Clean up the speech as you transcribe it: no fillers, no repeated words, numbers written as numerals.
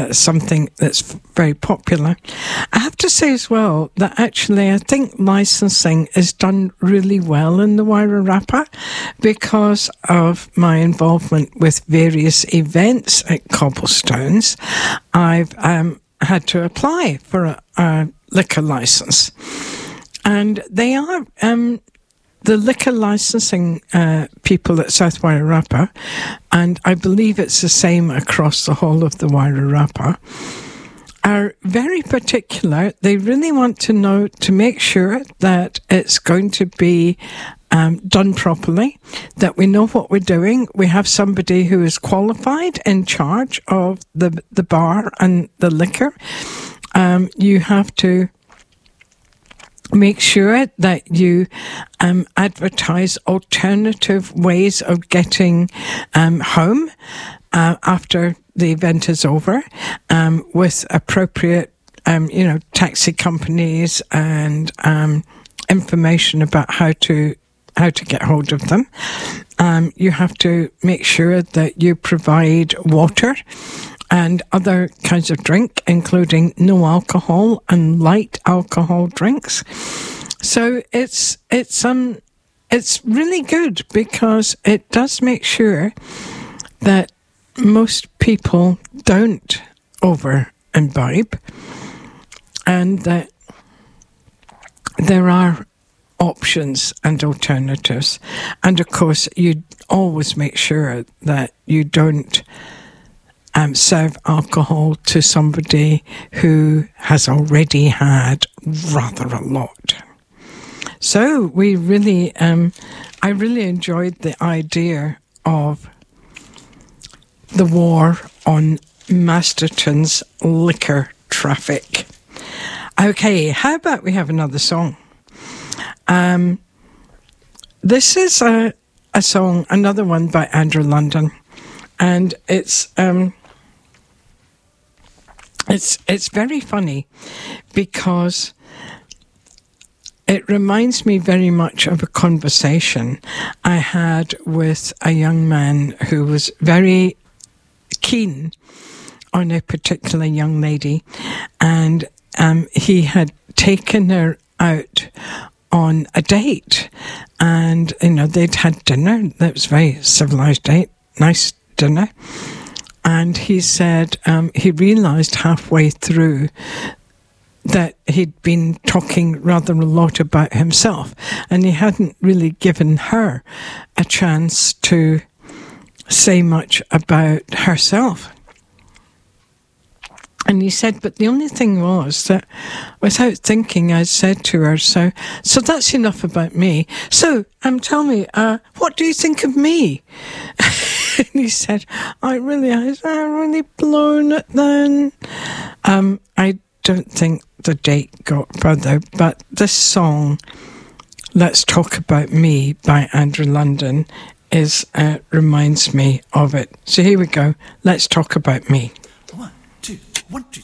something that's very popular. I have to say as well that actually I think licensing is done really well in the Wairarapa because of my involvement with various events at Cobblestones. I've had to apply for a liquor license, and they are the liquor licensing people at South Wairarapa, and I believe it's the same across the whole of the Wairarapa, are very particular. They really want to know, to make sure that it's going to be done properly, that we know what we're doing. We have somebody who is qualified in charge of the bar and the liquor. You have to make sure that you advertise alternative ways of getting home after the event is over, with appropriate, taxi companies and information about how to get hold of them. You have to make sure that you provide water and other kinds of drink, including no alcohol and light alcohol drinks. So it's really good because it does make sure that most people don't over imbibe, and that there are options and alternatives. And of course, you always make sure that you don't serve alcohol to somebody who has already had rather a lot. So we really, I really enjoyed the idea of the war on Masterton's liquor traffic. Okay, how about we have another song? This is a song, another one by Andrew London, and it's very funny because it reminds me very much of a conversation I had with a young man who was very keen on a particular young lady, and he had taken her out on a date, and they'd had dinner. That was a very civilized date, nice dinner. And he said he realised halfway through that he'd been talking rather a lot about himself, and he hadn't really given her a chance to say much about herself. And he said, but the only thing was that without thinking, I said to her, so that's enough about me. So tell me, what do you think of me? And he said, I really blown it then. I don't think the date got further, but this song, Let's Talk About Me by Andrew London, reminds me of it. So here we go. Let's talk about me. 1, 2, 1, 2.